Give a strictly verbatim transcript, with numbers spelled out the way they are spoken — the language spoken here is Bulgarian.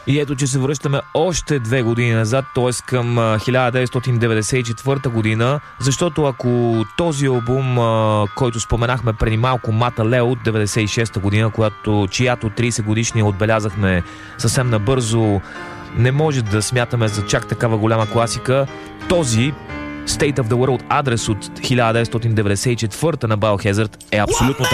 И ето, че се връщаме още две години назад, т.е. към хиляда деветстотин деветдесет и четвърта година, защото ако този албум, който споменахме преди малко, Мата Лео от деветдесет и шеста година, която, чиято тридесет годишния отбелязахме съвсем набързо, не може да смятаме за чак такава голяма класика, този State of the World адрес от хиляда деветстотин деветдесет и четвърта на Biohazard е абсолютно